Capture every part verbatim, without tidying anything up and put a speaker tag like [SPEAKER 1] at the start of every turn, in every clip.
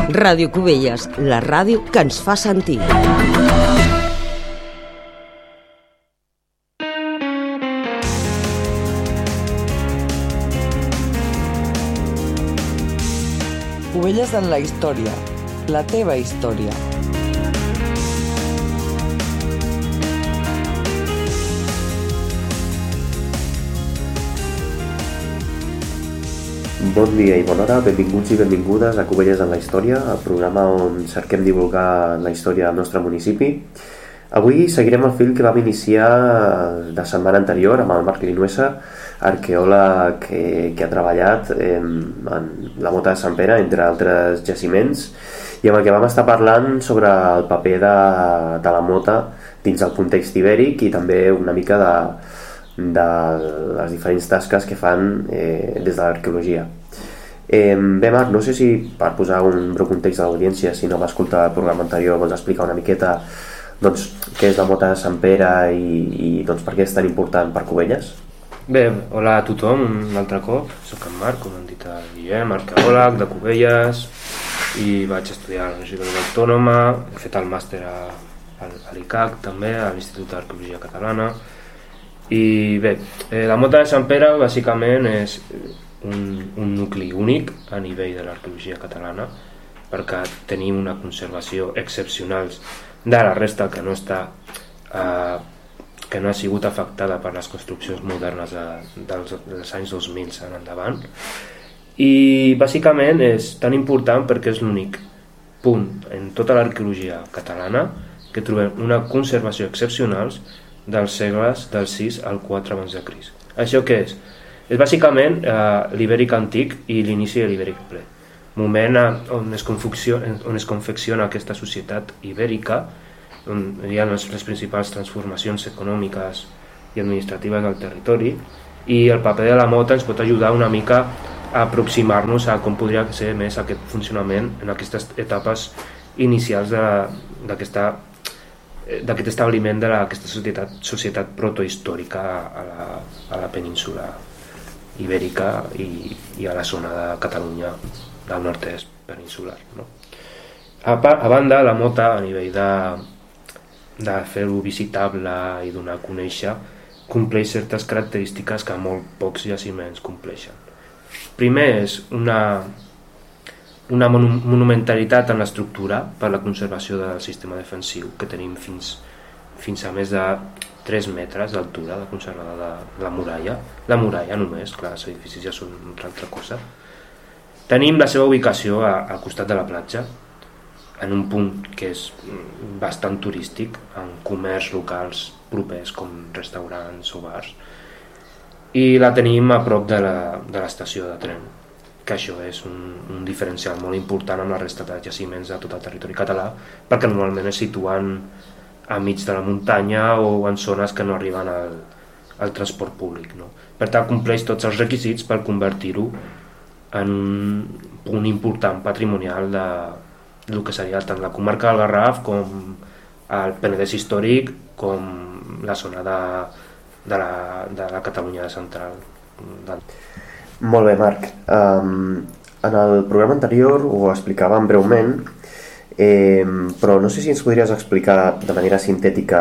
[SPEAKER 1] Ràdio Cubelles, la ràdio que ens fa sentir.
[SPEAKER 2] Cubelles en la història, la teva història.
[SPEAKER 3] Bon dia i bona hora, benvinguts i benvingudes a Cubelles en la història, el programa on cerquem divulgar la història del nostre municipi. Avui seguirem el fil que vam iniciar la setmana anterior amb el Marc Linuesa, arqueòleg que, que ha treballat en, en la Mota de Sant Pere, entre altres jaciments, i amb el que vam estar parlant sobre el paper de, de la mota dins del context ibèric i també una mica de, de les diferents tasques que fan eh, des de l'arqueologia. Eh, bé, Marc, no sé si per posar un breu context a l'audiència, si no va escoltar el programa anterior, vols explicar una miqueta doncs, què és la Mota de Sant Pere i, i doncs, per què és tan important per Cubelles?
[SPEAKER 4] Bé, hola a tothom, un altre cop. Soc en Marc, com han dit el Guillem, arqueòleg de Cubelles, i vaig estudiar a la Universitat Autònoma, he fet el màster a, a l'I C A C també, a l'Institut d'Arqueologia Catalana. I bé, eh, la Mota de Sant Pere bàsicament és un, un nucli únic a nivell de l'arqueologia catalana, perquè tenim una conservació excepcional de la resta que no està eh, que no ha sigut afectada per les construccions modernes de, dels, dels anys dos mil en endavant, i bàsicament és tan important perquè és l'únic punt en tota l'arqueologia catalana que trobem una conservació excepcional dels segles del sis al quatre abans de Crist. Això què és? És bàsicament eh, l'ibèric antic i l'inici de l'ibèric ple, moment on es, on es confecciona aquesta societat ibèrica, on hi ha les, les principals transformacions econòmiques i administratives del territori, i el paper de la mota ens pot ajudar una mica a aproximar-nos a com podria ser més aquest funcionament en aquestes etapes inicials d'aquesta d'aquest establiment d'aquesta societat, societat protohistòrica a la, a la península ibèrica i, i a la zona de Catalunya del nord-est peninsular, no? A, a banda, la mota, a nivell de, de fer-ho visitable i donar a conèixer, compleix certes característiques que molt pocs jaciments compleixen. Primer és una una monumentalitat en l'estructura per la conservació del sistema defensiu, que tenim fins, fins a més de tres metres d'altura de conservada de la muralla. La muralla només, clar, els edificis ja són una altra cosa. Tenim la seva ubicació a, al costat de la platja, en un punt que és bastant turístic, amb comerç locals propers com restaurants o bars, i la tenim a prop de l'estació de, de tren, que això és un, un diferencial molt important amb la resta de jaciments de tot el territori català, perquè normalment es situen a mig de la muntanya o en zones que no arriben al, al transport públic, no? Per tant, compleix tots els requisits per convertir-ho en un punt important patrimonial de, del que seria tant la comarca del Garraf com el Penedès històric, com la zona de, de, la, de la Catalunya central.
[SPEAKER 3] Molt bé, Marc. Um, en el programa anterior ho explicàvem breument, eh, però no sé si ens podries explicar de manera sintètica,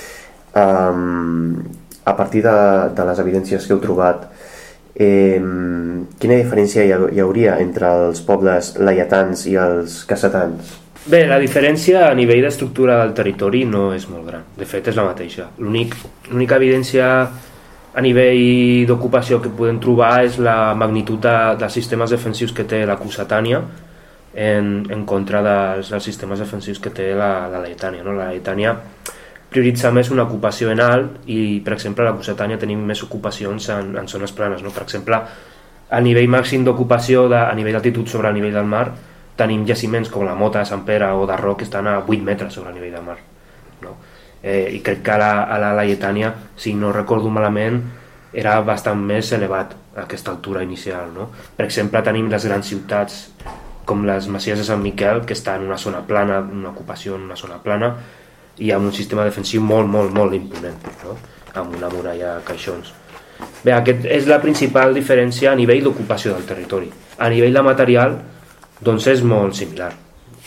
[SPEAKER 3] um, a partir de, de les evidències que heu trobat, eh, quina diferència hi, ha, hi hauria entre els pobles laietans i els cassetans?
[SPEAKER 4] Bé, la diferència a nivell d'estructura del territori no és molt gran, de fet és la mateixa. L'única evidència a nivell d'ocupació que podem trobar és la magnitud de, dels sistemes defensius que té la Cossetània en, en contra dels, dels sistemes defensius que té la, la Laietània, no? La Laietània prioritza més una ocupació en alt i, per exemple, a la Cossetània tenim més ocupacions en, en zones planes, no? Per exemple, a nivell màxim d'ocupació de, a nivell d'altitud sobre el nivell del mar tenim jaciments com la Mota de Sant Pere o d'Arro que estan a vuit metres sobre el nivell del mar, no? Eh, i crec que a la, a la Laietània, si no recordo malament, era bastant més elevat a aquesta altura inicial, no? Per exemple, tenim les grans ciutats com les Masies de Sant Miquel, que està en una zona plana, una ocupació en una zona plana, i amb un sistema defensiu molt, molt, molt imponent, no? Amb una muralla a caixons. Bé, aquest és la principal diferència a nivell d'ocupació del territori. A nivell de material, doncs és molt similar.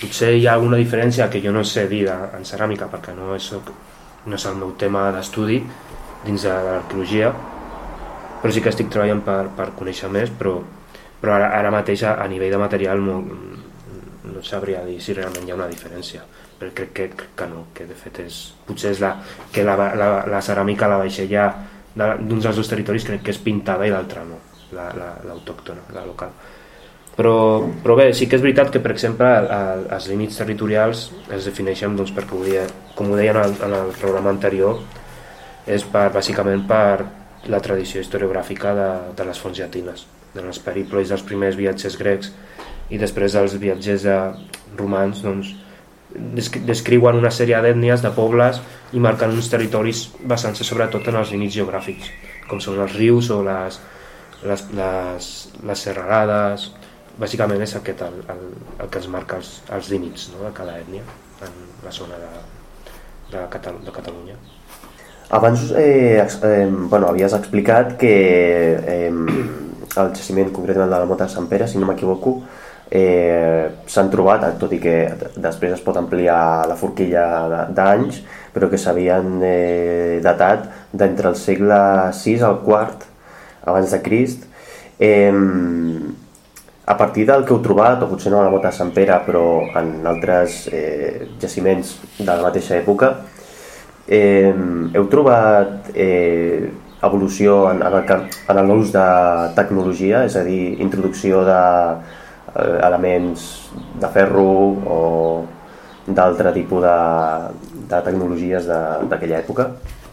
[SPEAKER 4] potser hi ha alguna diferència que jo no sé dir en ceràmica perquè no és, no és el meu tema d'estudi dins de l'arqueologia, però sí que estic treballant per, per conèixer més, però, però ara, ara mateix a, a nivell de material no, no sabria dir si realment hi ha una diferència, però crec que, crec que no, que de fet és, potser és la, que la, la, la ceràmica la vaixella d'un dels dos territoris crec que és pintada i l'altra no, l'autòctona, la, la local. Però, però bé, sí que és veritat que, per exemple, el, els límits territorials es defineixen, doncs, perquè ho deia, com ho deia en el, en el programa anterior, és per, bàsicament per la tradició historiogràfica de, de les fonts llatines, de les periplois dels primers viatgers grecs i després dels viatgers de, romans, doncs, descriuen una sèrie d'ètnies, de pobles i marquen uns territoris basant-se sobretot en els límits geogràfics, com són els rius o les, les, les, les serralades. Bàsicament és aquest el, el, el que ens marca els, els límits, no?, de cada ètnia en la zona de, de, Catal de Catalunya.
[SPEAKER 3] Abans eh, eh, bueno, havies explicat que eh, el jaciment concretament de la Mota de Sant Pere, si no m'equivoco, eh, s'han trobat, tot i que després es pot ampliar la forquilla d'anys, però que s'havien eh, datat d'entre el segle sis al quart abans de Crist. Eh, A partir del que heu trobat, o potser no a la Mota de Sant Pere, però en altres eh, jaciments de la mateixa època, eh, heu trobat eh, evolució en, en, el, en l'ús de tecnologia, és a dir, introducció d'elements de, eh, de ferro o d'altre tipus de, de tecnologies d'aquella època?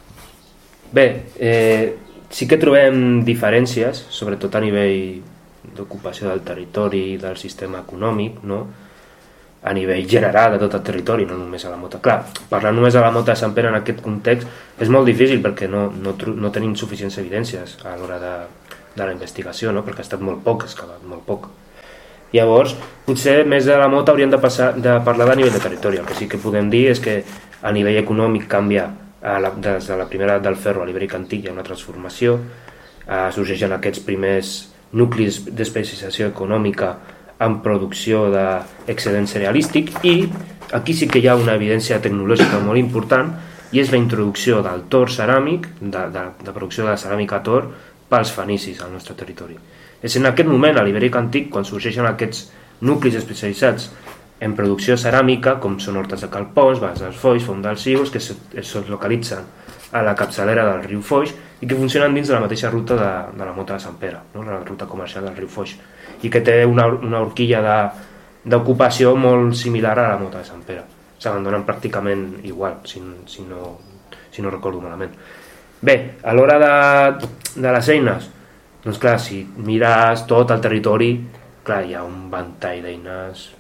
[SPEAKER 4] Bé, eh, sí que trobem diferències, sobretot a nivell d'ocupació del territori, del sistema econòmic, no? A nivell general de tot el territori, no només a la Mota. Clar, parlar només de la Mota de Sant Pere en aquest context és molt difícil perquè no, no, no tenim suficients evidències a l'hora de, de la investigació, no? Perquè ha estat molt poc excavat, molt poc. Llavors, potser més de la Mota hauríem de, passar, de parlar de nivell de territori. El que sí que podem dir és que a nivell econòmic canvia a la, des de la primera edat del ferro a l'Ibèric antic, hi ha una transformació, eh, sorgeixen aquests primers nuclis d'especialització econòmica en producció d'excedent cerealístic i aquí sí que hi ha una evidència tecnològica molt important i és la introducció del tor ceràmic, de, de, de producció de la ceràmica tor pels fenicis al nostre territori. És en aquest moment, a l'Ibèric antic, quan sorgeixen aquests nuclis especialitzats en producció ceràmica, com són Hortes de Calpons, Bas dels Foix, Font dels Sius, que es localitzen a la capçalera del riu Foix i que funcionen dins de la mateixa ruta de, de la Mota de Sant Pere, no? La ruta comercial del riu Foix, i que té una, una horquilla d'ocupació molt similar a la Mota de Sant Pere. S'abandonen pràcticament igual, si, si, no, si no recordo malament. Bé, a l'hora de, de les eines, doncs clar, si mires tot el territori, clar, hi ha un ventall d'eines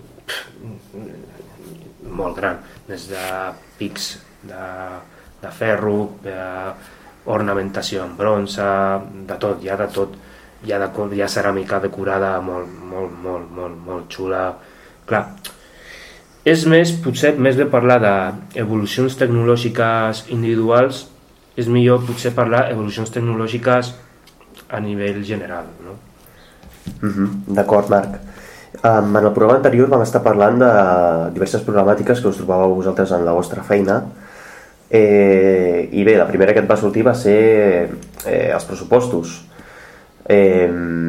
[SPEAKER 4] molt gran, des de pics de de ferro, de ornamentació en bronze, de tot, hi ha de tot, hi ha, de, hi ha ceràmica decorada molt, molt, molt, molt, molt xula. Clar, és més, potser més bé parlar d'evolucions tecnològiques individuals, és millor potser parlar d'evolucions tecnològiques a nivell general, no?
[SPEAKER 3] Mm-hmm. D'acord, Marc. Um, en el programa anterior vam estar parlant de diverses problemàtiques que us trobàveu vosaltres en la vostra feina. Eh, i bé, la primera que et va sortir va ser eh, els pressupostos. Eh,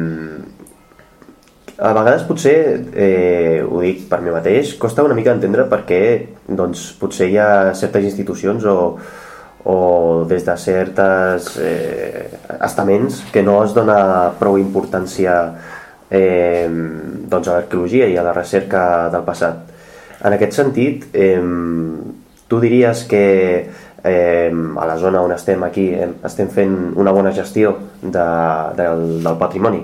[SPEAKER 3] a vegades potser, eh, ho dic per mi mateix, costa una mica entendre perquè doncs, potser hi ha certes institucions o, o des de certes eh, estaments que no es dona prou importància eh, doncs a l'arqueologia i a la recerca del passat. En aquest sentit, eh, tu diries que eh, a la zona on estem aquí eh, estem fent una bona gestió de, del, del patrimoni?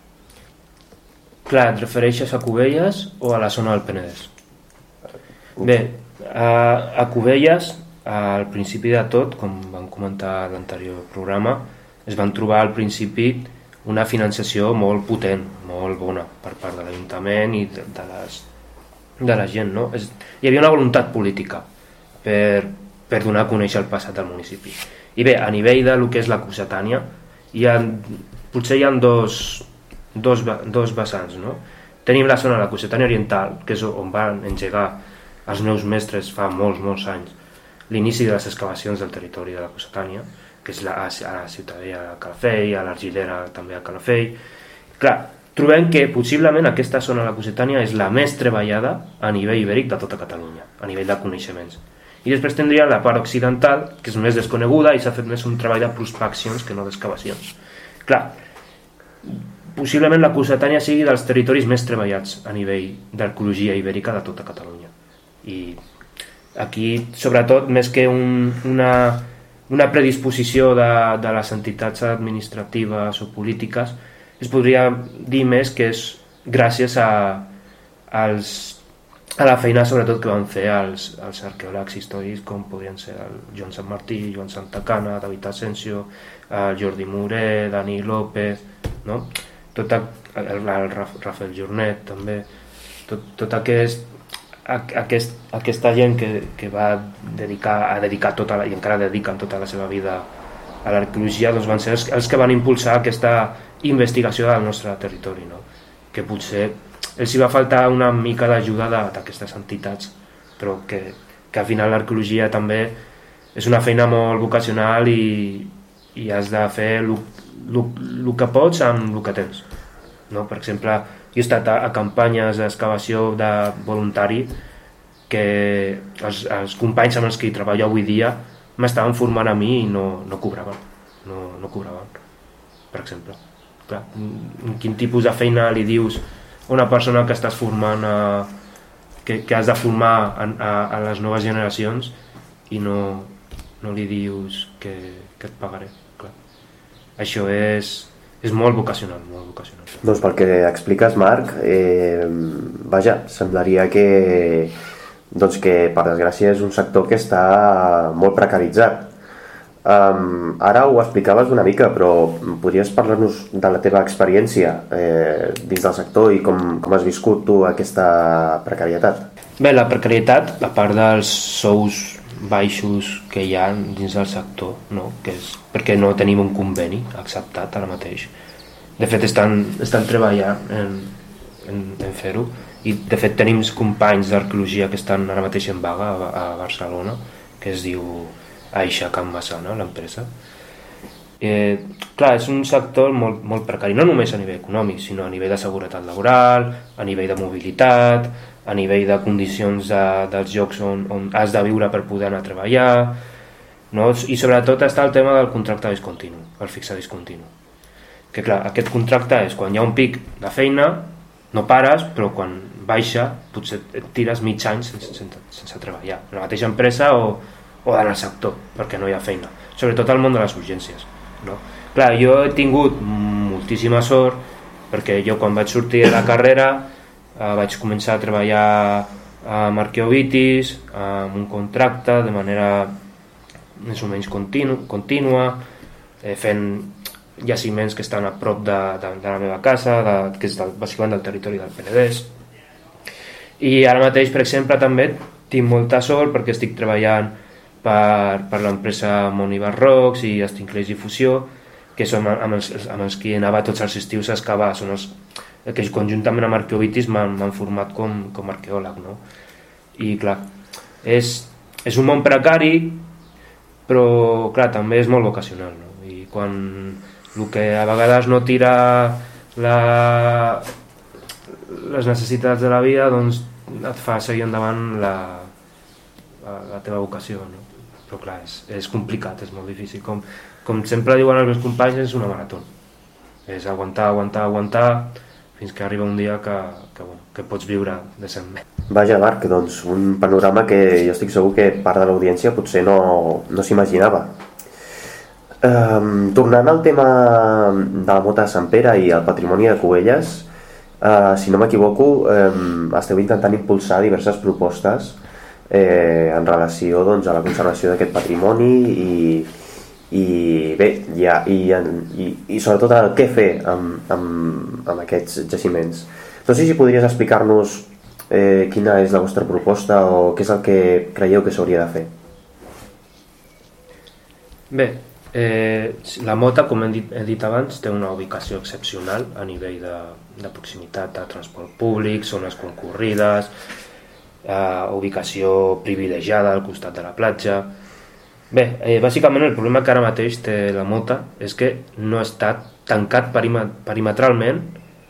[SPEAKER 4] Clar, et refereixes a Cubelles o a la zona del Penedès? Bé, a, a Cubelles, al principi de tot, com vam comentar a l'anterior programa, es van trobar al principi una financiació molt potent, molt bona per part de l'Ajuntament i de, de, les, de la gent, no? Es, hi havia una voluntat política per, per donar a conèixer el passat del municipi. I bé, a nivell de lo que és la Cocetània, hi ha, potser hi ha dos, dos, dos vessants, no? Tenim la zona de la Cocetània Oriental, que és on van engegar els meus mestres fa molts, molts anys l'inici de les excavacions del territori de la Cocetània, que és la, a la ciutadella de Calafell, a l'Argilera també a Calafell. Clar, trobem que possiblement aquesta zona de la Cocetània és la més treballada a nivell ibèric de tota Catalunya, a nivell de coneixements. I després tindria la part occidental, que és més desconeguda i s'ha fet més un treball de prospeccions que no d'excavacions. Clar, possiblement la Cocetània sigui dels territoris més treballats a nivell d'arqueologia ibèrica de tota Catalunya. I aquí, sobretot, més que un, una, una predisposició de, de les entitats administratives o polítiques, es podria dir més que és gràcies a, als, a la feina sobretot que van fer els, els arqueòlegs històrics com podrien ser el Joan Sant Martí, Joan Santacana, David Asensio, el Jordi Morer, Dani López, no? Tot el, el, el Rafael Jornet també, tot, tot aquest, aquest, aquesta gent que, que va dedicar, a dedicar tota la, i encara dediquen tota la seva vida a l'arqueologia, doncs van ser els, els que van impulsar aquesta investigació del nostre territori, no? Que potser els hi va faltar una mica d'ajuda d'aquestes entitats, però que, que al final l'arqueologia també és una feina molt vocacional i, i has de fer el que pots amb el que tens, no? Per exemple, jo he estat a, a campanyes d'excavació de voluntari que els, els companys amb els que hi treballo avui dia m'estaven formant a mi i no, no cobraven, no, no cobraven, per exemple. Clar, quin tipus de feina li dius a una persona que estàs formant, a, que, que has de formar a, a, a les noves generacions i no, no li dius que, que et pagaré? Clar. Això és, és molt vocacional, molt vocacional.
[SPEAKER 3] Doncs pel que expliques, Marc, eh, vaja, semblaria que, doncs que per desgràcia és un sector que està molt precaritzat. Um, ara ho explicaves una mica, però podries parlar-nos de la teva experiència eh, dins del sector i com, com has viscut tu aquesta precarietat?
[SPEAKER 4] Bé, la precarietat, a part dels sous baixos que hi ha dins del sector, no? Que és perquè no tenim un conveni acceptat ara mateix. De fet, estan, estan treballant en, en, en fer-ho i de fet tenim companys d'arqueologia que estan ara mateix en vaga a, a Barcelona, que es diu Aixa Can Massana, l'empresa. Eh, clar, és un sector molt, molt precari, no només a nivell econòmic, sinó a nivell de seguretat laboral, a nivell de mobilitat, a nivell de condicions de, dels llocs on, on has de viure per poder anar a treballar, no? I sobretot està el tema del contracte discontinu, el fixe discontinu. Que clar, aquest contracte és quan hi ha un pic de feina, no pares, però quan baixa potser et tires mig any sense, sense, sense treballar, en la mateixa empresa o o en el sector, perquè no hi ha feina, sobretot al món de les urgències, no? Clar, jo he tingut moltíssima sort perquè jo quan vaig sortir de la carrera eh, vaig començar a treballar amb arqueovitis, amb un contracte de manera més o menys continu, contínua, eh, fent jaciments que estan a prop de, de, de la meva casa, de, que és del, bàsicament del territori del Penedès. I ara mateix, per exemple, també tinc molta sort perquè estic treballant per, per l'empresa Moni Barrocs i Estinclés i Fusió, que són amb els, amb els que anava tots els estius a excavar, són els que conjuntament amb arqueovitis m'han format com, com arqueòleg, no? I clar, és, és un món precari, però clar, també és molt vocacional, no? I quan el que a vegades no tira la, les necessitats de la vida, doncs et fa seguir endavant la, la, la teva vocació, no? Però clar, és, és complicat, és molt difícil. Com, com sempre diuen els meus companys, és una marató. És aguantar, aguantar, aguantar, fins que arriba un dia que, que, bueno, que pots viure decentment.
[SPEAKER 3] Vaja, Marc, doncs un panorama que jo estic segur que part de l'audiència potser no, no s'imaginava. Um, tornant al tema de la Mota de Sant Pere i el patrimoni de Cubelles, uh, si no m'equivoco, um, esteu intentant impulsar diverses propostes Eh, en relació doncs, a la conservació d'aquest patrimoni i, i bé, ja, i, i, i sobretot el què fer amb, amb, amb aquests jaciments. No sé si podries explicar-nos eh, quina és la vostra proposta o què és el que creieu que s'hauria de fer.
[SPEAKER 4] Bé, Eh, la Mota, com hem dit, he dit abans, té una ubicació excepcional a nivell de, de proximitat a transport públic, zones concurrides, eh, ubicació privilegiada al costat de la platja. Bé, eh, bàsicament el problema que ara mateix té la Mota és que no està tancat perimetralment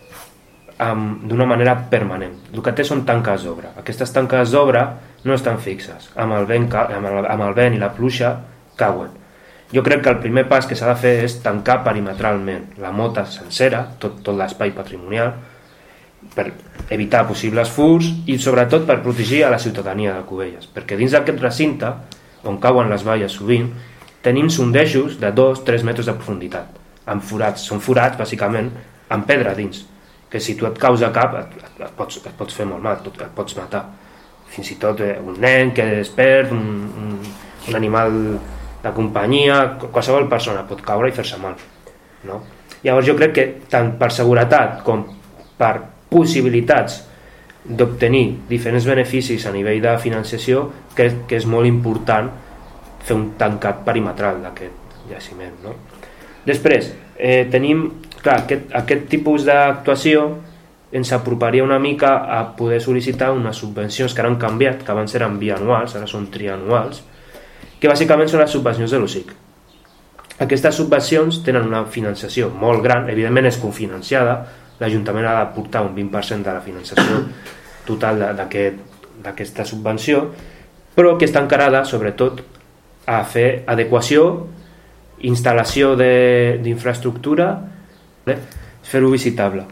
[SPEAKER 4] d'una manera permanent. El que té són tanques d'obra. Aquestes tanques d'obra no estan fixes. Amb el vent, amb el, amb el vent i la pluja cauen. Jo crec que el primer pas que s'ha de fer és tancar perimetralment la Mota sencera, tot, tot l'espai patrimonial, per evitar possibles furs i sobretot per protegir a la ciutadania de Cubelles, perquè dins d'aquest recinte, on cauen les valles sovint, tenim sondejos de dos a tres metres de profunditat, amb forats. Són forats, bàsicament, amb pedra dins, que si tu et caus a cap et, et, et, pots, et pots fer molt mal, et, et pots matar. Fins i tot eh, un nen que es perd, un, un, un animal de companyia, qualsevol persona pot caure i fer-se mal, no? Llavors jo crec que tant per seguretat com per possibilitats d'obtenir diferents beneficis a nivell de financiació, crec que és molt important fer un tancat perimetral d'aquest jaciment, no? Després, eh, tenim, clar, aquest, aquest tipus d'actuació ens aproparia una mica a poder sol·licitar unes subvencions que ara han canviat, que abans eren bianuals, ara són trianuals, que bàsicament són les subvencions de l'O S I C. Aquestes subvencions tenen una financiació molt gran, evidentment és cofinanciada, l'Ajuntament ha de portar un vint per cent de la financiació total d'aquesta subvenció, però que està encarada sobretot a fer adequació, instal·lació d'infraestructura, eh, fer-ho visitable.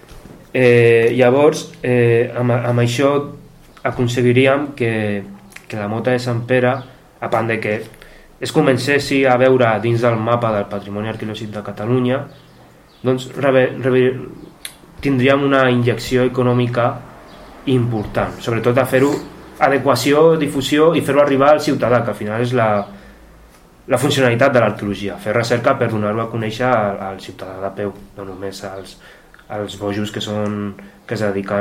[SPEAKER 4] Eh, llavors, eh, amb, amb això aconseguiríem que, que la Mota de Sant Pere, a part de que es comencessi a veure dins del mapa del patrimoni arqueològic de Catalunya, doncs rebe, rebe, tindríem una injecció econòmica important, sobretot a fer-ho adequació, difusió i fer-ho arribar al ciutadà, que al final és la, la funcionalitat de l'arqueologia, fer recerca per donar-ho a conèixer al, al ciutadà de peu, no només als, als bojos que, són, que es dediquen